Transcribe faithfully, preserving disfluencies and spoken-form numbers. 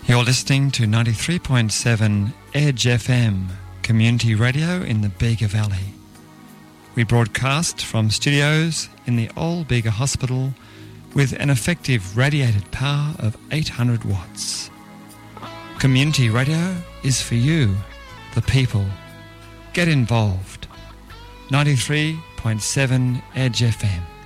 You're listening to ninety-three point seven Edge F M, community radio in the Bega Valley. We broadcast from studios in the old Bega Hospital with an effective radiated power of eight hundred watts. Community radio is for you, the people. Get involved. ninety-three point seven Edge F M.